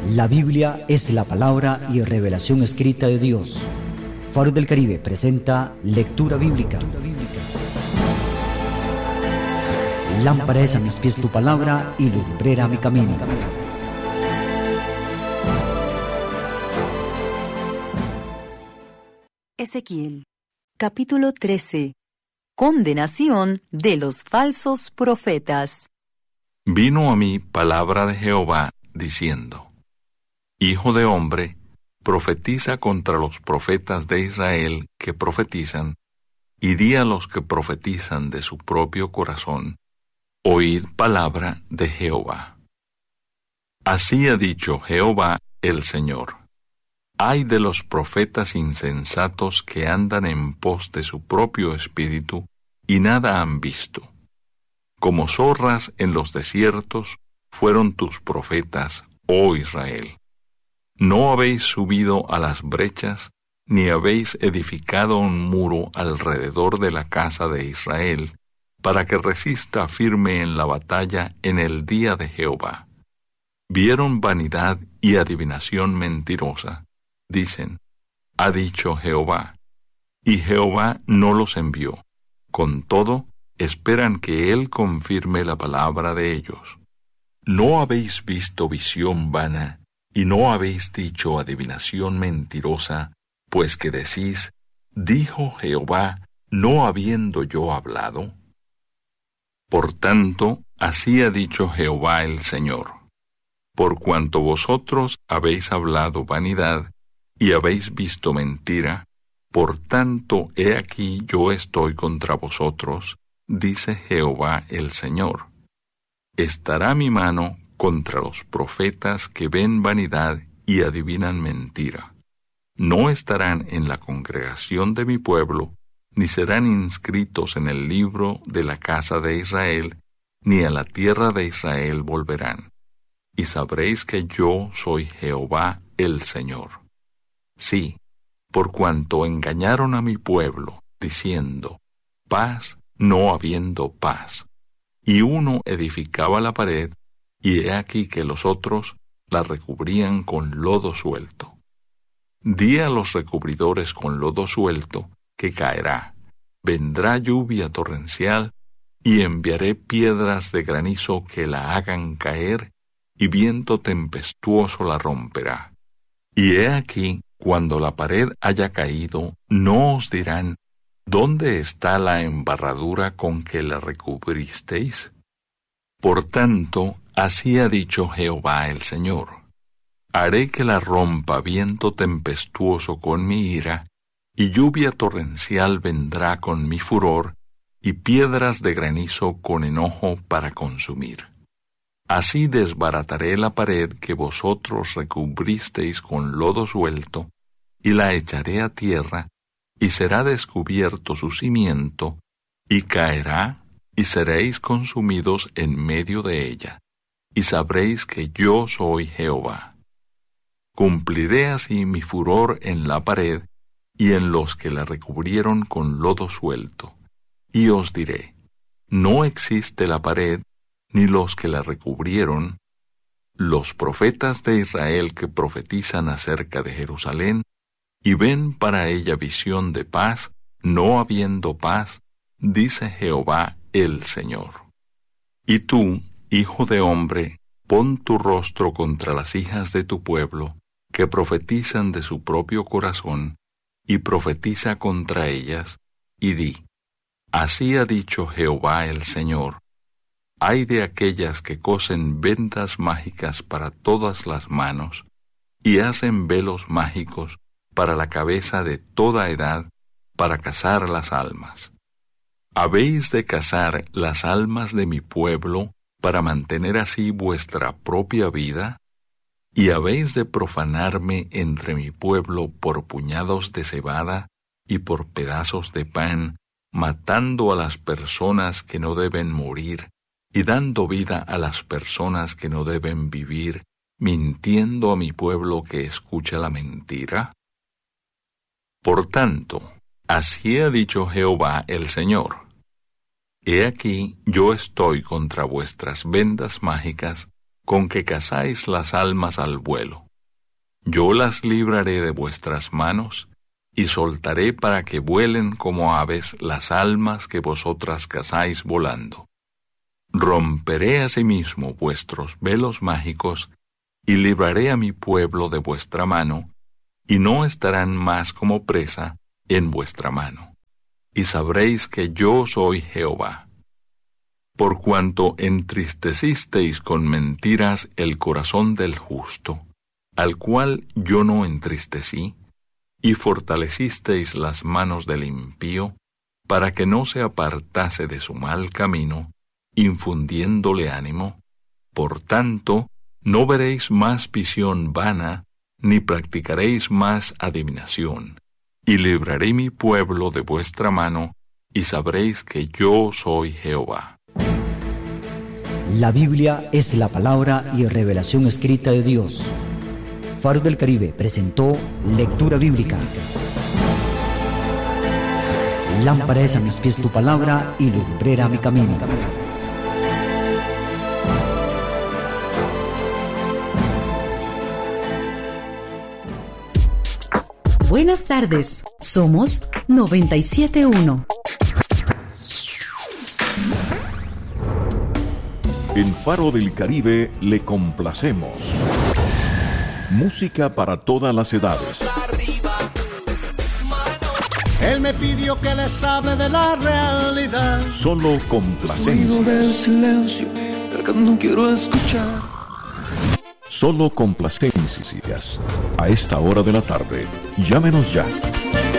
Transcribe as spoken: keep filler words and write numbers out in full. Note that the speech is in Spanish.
La Biblia es la palabra y revelación escrita de Dios. Faro del Caribe presenta Lectura Bíblica. Lámpara es a mis pies tu palabra y lumbrera a mi camino. Ezequiel, capítulo trece. Condenación de los falsos profetas. Vino a mí palabra de Jehová, diciendo: Hijo de hombre, profetiza contra los profetas de Israel que profetizan, y di a los que profetizan de su propio corazón: Oíd palabra de Jehová. Así ha dicho Jehová el Señor: Ay de los profetas insensatos que andan en pos de su propio espíritu y nada han visto. Como zorras en los desiertos fueron tus profetas, oh Israel. No habéis subido a las brechas, ni habéis edificado un muro alrededor de la casa de Israel, para que resista firme en la batalla en el día de Jehová. Vieron vanidad y adivinación mentirosa. Dicen: ha dicho Jehová, y Jehová no los envió. Con todo, esperan que Él confirme la palabra de ellos. ¿No habéis visto visión vana, y no habéis dicho adivinación mentirosa, pues que decís: dijo Jehová, no habiendo yo hablado? Por tanto, así ha dicho Jehová el Señor: por cuanto vosotros habéis hablado vanidad, y habéis visto mentira, por tanto he aquí yo estoy contra vosotros, dice Jehová el Señor. Estará mi mano contra los profetas que ven vanidad y adivinan mentira. No estarán en la congregación de mi pueblo, ni serán inscritos en el libro de la casa de Israel, ni a la tierra de Israel volverán. Y sabréis que yo soy Jehová el Señor. Sí, por cuanto engañaron a mi pueblo, diciendo: paz, no habiendo paz. Y uno edificaba la pared, y he aquí que los otros la recubrían con lodo suelto. Di a los recubridores con lodo suelto que caerá, vendrá lluvia torrencial, y enviaré piedras de granizo que la hagan caer, y viento tempestuoso la romperá. Y he aquí, cuando la pared haya caído, no os dirán: ¿dónde está la embarradura con que la recubristeis? Por tanto, así ha dicho Jehová el Señor: haré que la rompa viento tempestuoso con mi ira, y lluvia torrencial vendrá con mi furor, y piedras de granizo con enojo para consumir. Así desbarataré la pared que vosotros recubristeis con lodo suelto, y la echaré a tierra, y será descubierto su cimiento, y caerá, y seréis consumidos en medio de ella, y sabréis que yo soy Jehová. Cumpliré así mi furor en la pared, y en los que la recubrieron con lodo suelto, y os diré: no existe la pared, ni los que la recubrieron. Los profetas de Israel que profetizan acerca de Jerusalén, y ven para ella visión de paz, no habiendo paz, dice Jehová el Señor. Y tú, hijo de hombre, pon tu rostro contra las hijas de tu pueblo, que profetizan de su propio corazón, y profetiza contra ellas, y di: así ha dicho Jehová el Señor: ay de aquellas que cosen vendas mágicas para todas las manos, y hacen velos mágicos para la cabeza de toda edad, para cazar las almas. ¿Habéis de cazar las almas de mi pueblo para mantener así vuestra propia vida? ¿Y habéis de profanarme entre mi pueblo por puñados de cebada y por pedazos de pan, matando a las personas que no deben morir, y dando vida a las personas que no deben vivir, mintiendo a mi pueblo que escucha la mentira? Por tanto, así ha dicho Jehová el Señor: he aquí yo estoy contra vuestras vendas mágicas, con que cazáis las almas al vuelo. Yo las libraré de vuestras manos, y soltaré para que vuelen como aves las almas que vosotras cazáis volando. Romperé asimismo vuestros velos mágicos, y libraré a mi pueblo de vuestra mano, y no estarán más como presa en vuestra mano. Y sabréis que yo soy Jehová. Por cuanto entristecisteis con mentiras el corazón del justo, al cual yo no entristecí, y fortalecisteis las manos del impío, para que no se apartase de su mal camino, infundiéndole ánimo, por tanto, no veréis más visión vana, ni practicaréis más adivinación, y libraré mi pueblo de vuestra mano, y sabréis que yo soy Jehová. La Biblia es la palabra y revelación escrita de Dios. Faro del Caribe presentó Lectura Bíblica. Lámpara es a mis pies tu palabra y lumbrera mi camino. Buenas tardes, somos noventa y siete punto uno. En Faro del Caribe le complacemos. Música para todas las edades. Él me pidió que les hable de la realidad. Solo complacencias. Ruido del silencio, el que no quiero escuchar. Solo complacencias. A esta hora de la tarde. Llámenos ya.